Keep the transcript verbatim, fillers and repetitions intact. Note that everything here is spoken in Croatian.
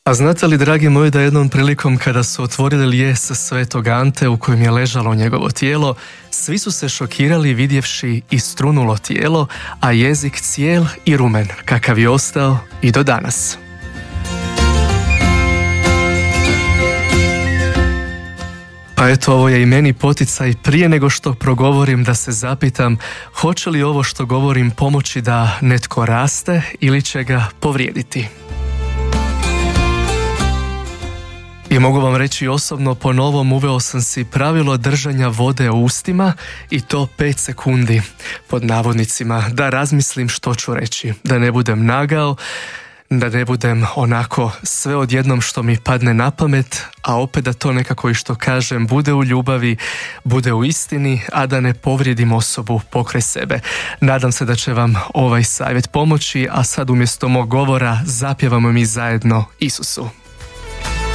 A znate li, dragi moji, da jednom prilikom kada su otvorili lijes svetog Ante u kojem je ležalo njegovo tijelo, svi su se šokirali vidjevši istrunulo tijelo, a jezik cijel i rumen, kakav je ostao i do danas. Pa eto, ovo je i meni poticaj prije nego što progovorim da se zapitam hoće li ovo što govorim pomoći da netko raste ili će ga povrijediti. I mogu vam reći osobno, po novom uveo sam si pravilo držanja vode u ustima i to pet sekundi, pod navodnicima, da razmislim što ću reći, da ne budem nagao, da ne budem onako sve odjednom što mi padne na pamet, a opet da to nekako i što kažem bude u ljubavi, bude u istini, a da ne povrijedim osobu pokraj sebe. Nadam se da će vam ovaj savjet pomoći, a sad umjesto mog govora zapjevamo mi zajedno Isusu.